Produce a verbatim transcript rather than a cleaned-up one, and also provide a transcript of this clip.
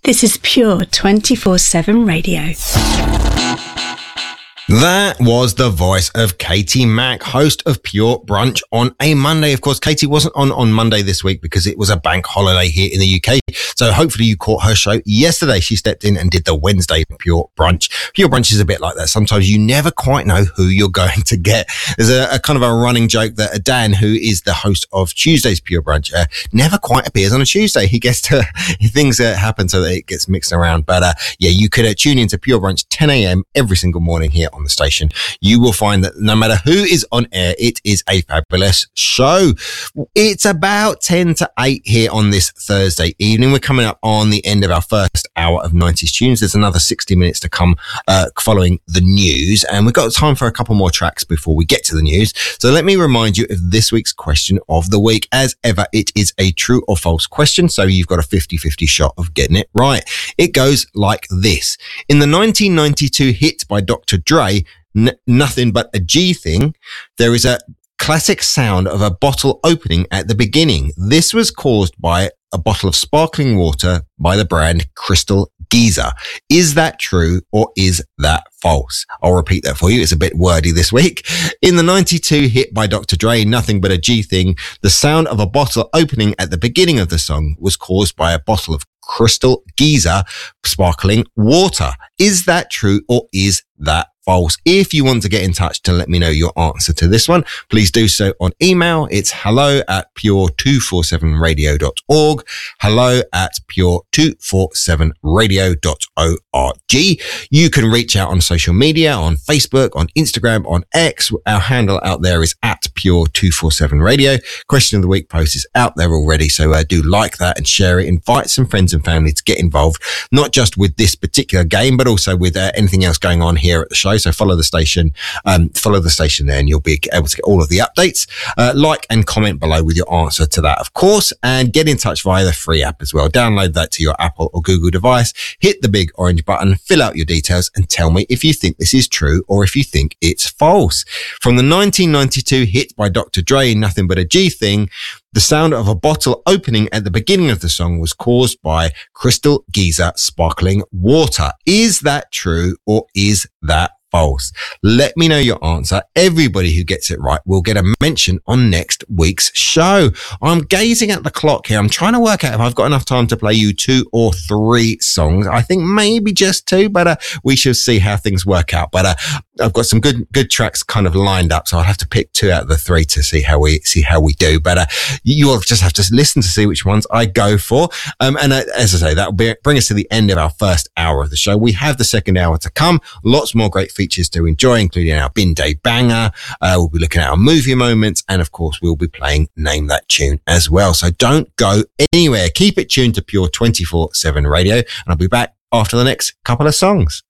This is Pure twenty-four seven Radio. That was the voice of Katie Mack, host of Pure Brunch on a Monday. Of course, Katie wasn't on on Monday this week because it was a bank holiday here in the U K. So hopefully you caught her show yesterday. She stepped in and did the Wednesday Pure Brunch. Pure Brunch is a bit like that. Sometimes you never quite know who you're going to get. There's a, a kind of a running joke that Dan, who is the host of Tuesday's Pure Brunch, uh, never quite appears on a Tuesday. He gets to, things uh, happen so that it gets mixed around. But uh, yeah, you could uh, tune into Pure Brunch ten a.m. every single morning here on the station. You will find that no matter who is on air, it is a fabulous show. It's about ten to eight here on this Thursday evening. We're coming up on the end of our first hour of nineties tunes. There's another sixty minutes to come uh, following the news, and we've got time for a couple more tracks before we get to the news. So let me remind you of this week's question of the week. As ever, it is a true or false question, so you've got a fifty-fifty shot of getting it right. It goes like this. In the nineteen ninety-two hit by Doctor Dre, N- Nothing But a G Thing, there is a classic sound of a bottle opening at the beginning. This was caused by a bottle of sparkling water by the brand Crystal Geyser. Is that true or is that false? I'll repeat that for you. It's a bit wordy this week. In the ninety-two hit by Doctor Dre, Nothing But a G Thing, the sound of a bottle opening at the beginning of the song was caused by a bottle of Crystal Geyser sparkling water. Is that true or is that false? If you want to get in touch to let me know your answer to this one, please do so on email. It's hello at pure two four seven radio dot org. Hello at pure two four seven radio dot org. You can reach out on social media, on Facebook, on Instagram, on X. Our handle out there is at pure two four seven radio. Question of the week post is out there already. So uh, do like that and share it. Invite some friends and family to get involved, not just with this particular game, but also with uh, anything else going on here at the show. So follow the station, um, follow the station there, and you'll be able to get all of the updates. Uh, like and comment below with your answer to that, of course, and get in touch via the free app as well. Download that to your Apple or Google device, hit the big orange button, fill out your details, and tell me if you think this is true or if you think it's false. From the nineteen ninety-two hit by Doctor Dre, Nothing But a G Thing, the sound of a bottle opening at the beginning of the song was caused by Crystal Geyser sparkling water. Is that true or is that false? Let me know your answer. Everybody who gets it right will get a mention on next week's show. I'm gazing at the clock here. I'm trying to work out if I've got enough time to play you two or three songs. I think maybe just two, but uh, we shall see how things work out. But uh, I've got some good good tracks kind of lined up, so I'll have to pick two out of the three to see how we see how we do. But uh, you'll just have to listen to see which ones I go for. Um, and uh, as I say, that will be, bring us to the end of our first hour of the show. We have the second hour to come. Lots more great features to enjoy, including our Bin Day Banger. Uh, we'll be looking at our movie moments, and of course, we'll be playing Name That Tune as well. So don't go anywhere. Keep it tuned to Pure twenty-four seven Radio, and I'll be back after the next couple of songs.